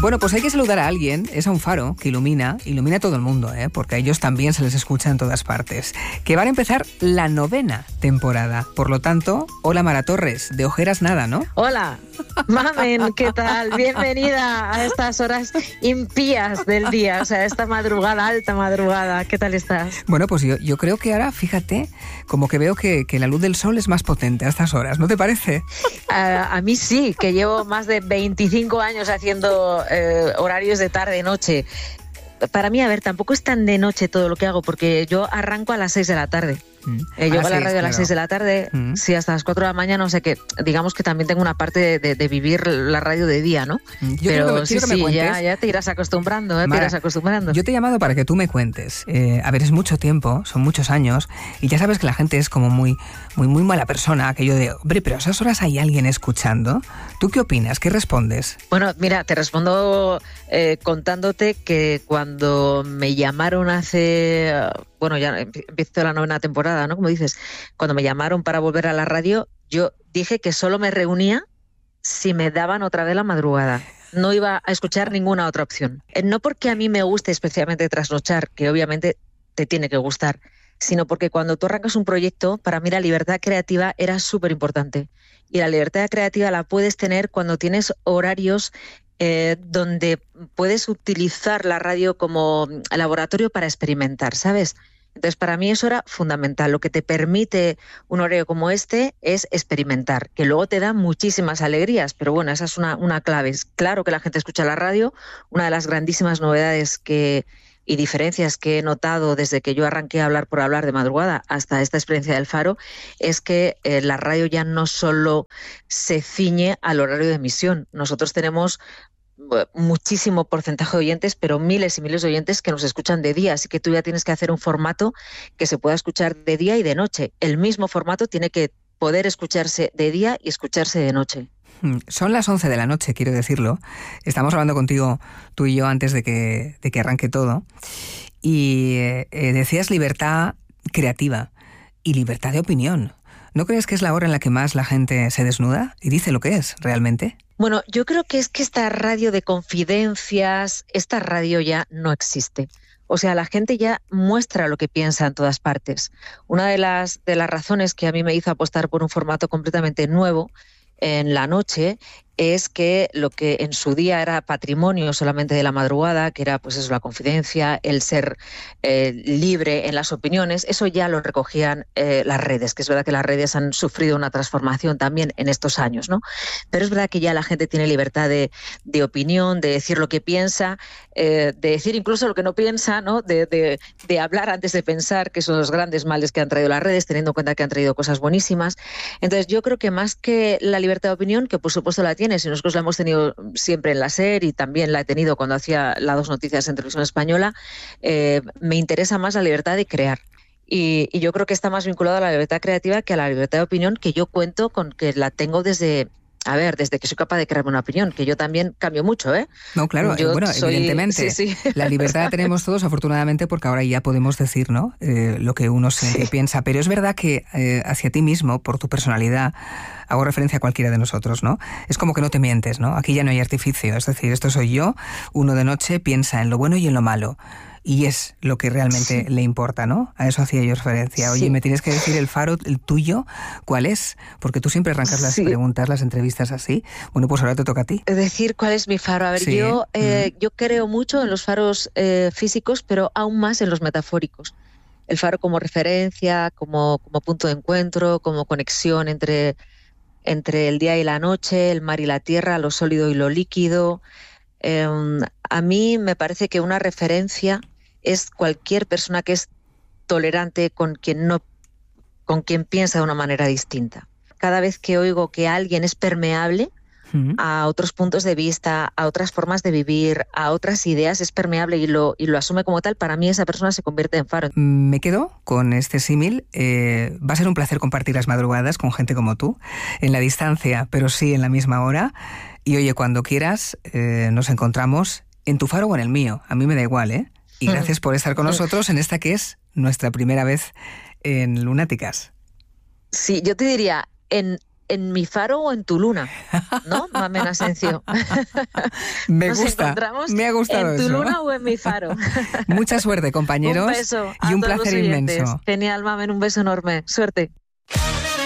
Bueno, pues hay que saludar a alguien, es a un faro que ilumina a todo el mundo, porque a ellos también se les escucha en todas partes. Que van a empezar la 9ª temporada. Por lo tanto, hola Mara Torres, de ojeras nada, ¿no? Hola, Mamen, ¿qué tal? Bienvenida a estas horas impías del día, o sea, esta madrugada, alta madrugada. ¿Qué tal estás? Bueno, pues yo creo que ahora, fíjate, como que veo que la luz del sol es más potente a estas horas, ¿no te parece? A mí sí, que llevo más de 25 años haciendo horarios de tarde-noche. Para mí, a ver, tampoco es tan de noche todo lo que hago, porque yo arranco a las 6 de la tarde. Llego a la radio a las 6 de la tarde, sí, hasta las 4 de la mañana, o sea que digamos que también tengo una parte de vivir la radio de día, ¿no? Pero sí, ya te irás acostumbrando, Mara, te irás acostumbrando. Yo te he llamado para que tú me cuentes. A ver, es mucho tiempo, son muchos años, y ya sabes que la gente es como muy mala persona, aquello de, hombre, pero a esas horas hay alguien escuchando. ¿Tú qué opinas? ¿Qué respondes? Bueno, mira, te respondo contándote que cuando me llamaron hace... Bueno, ya empezó la 9ª temporada, ¿no? Como dices, cuando me llamaron para volver a la radio, yo dije que solo me reunía si me daban otra vez la madrugada. No iba a escuchar ninguna otra opción. No porque a mí me guste especialmente trasnochar, que obviamente te tiene que gustar, sino porque cuando tú arrancas un proyecto, para mí la libertad creativa era súper importante. Y la libertad creativa la puedes tener cuando tienes horarios donde puedes utilizar la radio como laboratorio para experimentar, ¿sabes? Entonces, para mí eso era fundamental. Lo que te permite un horario como este es experimentar, que luego te da muchísimas alegrías, pero bueno, esa es una clave. Es claro que la gente escucha la radio. Una de las grandísimas novedades y diferencias que he notado desde que yo arranqué a hablar por hablar de madrugada hasta esta experiencia del Faro es que la radio ya no solo se ciñe al horario de emisión. Nosotros tenemos muchísimo porcentaje de oyentes, pero miles y miles de oyentes que nos escuchan de día, así que tú ya tienes que hacer un formato que se pueda escuchar de día y de noche. El mismo formato tiene que poder escucharse de día y escucharse de noche. Son las 11 de la noche, quiero decirlo. Estamos hablando contigo, tú y yo, antes de que arranque todo. Y decías libertad creativa y libertad de opinión. ¿No crees que es la hora en la que más la gente se desnuda y dice lo que es realmente? Bueno, yo creo que es que esta radio de confidencias, esta radio ya no existe. O sea, la gente ya muestra lo que piensa en todas partes. Una de las razones que a mí me hizo apostar por un formato completamente nuevo en la noche es que lo que en su día era patrimonio solamente de la madrugada, que era pues eso, la confidencia, el ser libre en las opiniones, eso ya lo recogían las redes, que es verdad que las redes han sufrido una transformación también en estos años, ¿no? Pero es verdad que ya la gente tiene libertad de opinión, de decir lo que piensa, de decir incluso lo que no piensa, ¿no? De hablar antes de pensar, que son los grandes males que han traído las redes, teniendo en cuenta que han traído cosas buenísimas. Entonces yo creo que más que la libertad de opinión, que por supuesto la tienes, y nosotros la hemos tenido siempre en la SER y también la he tenido cuando hacía las 2 noticias en Televisión Española, me interesa más la libertad de crear. Y yo creo que está más vinculado a la libertad creativa que a la libertad de opinión, que yo cuento con que la tengo desde que soy capaz de crearme una opinión, que yo también cambio mucho, ¿eh? No, claro, evidentemente. Sí. La libertad la tenemos todos, afortunadamente, porque ahora ya podemos decir, ¿no? Lo que uno siente y piensa. Pero es verdad que hacia ti mismo, por tu personalidad, hago referencia a cualquiera de nosotros, ¿no? Es como que no te mientes, ¿no? Aquí ya no hay artificio. Es decir, esto soy yo, uno de noche piensa en lo bueno y en lo malo. Y es lo que realmente le importa, ¿no? A eso hacía yo referencia. Oye, me tienes que decir el Faro, el tuyo, ¿cuál es? Porque tú siempre arrancas las preguntas, las entrevistas así. Bueno, pues ahora te toca a ti. Decir cuál es mi faro. A ver, yo creo mucho en los faros físicos, pero aún más en los metafóricos. El faro como referencia, como punto de encuentro, como conexión entre el día y la noche, el mar y la tierra, lo sólido y lo líquido. A mí me parece que una referencia es cualquier persona que es tolerante con quien piensa de una manera distinta. Cada vez que oigo que alguien es permeable a otros puntos de vista, a otras formas de vivir, a otras ideas, es permeable y lo asume como tal, para mí esa persona se convierte en faro. Me quedo con este símil. Va a ser un placer compartir las madrugadas con gente como tú, en la distancia, pero sí en la misma hora. Y oye, cuando quieras, nos encontramos en tu faro o en el mío. A mí me da igual, ¿eh? Y gracias por estar con nosotros en esta que es nuestra primera vez en Lunáticas. Sí, yo te diría, en en mi faro o en tu luna, ¿no, Mamen Asencio? Me Nos gusta, encontramos me ha gustado en tu eso. luna o en mi faro. Mucha suerte, compañeros. Un beso y un a todos placer los oyentes. inmenso. Genial, Mamen, un beso enorme. Suerte.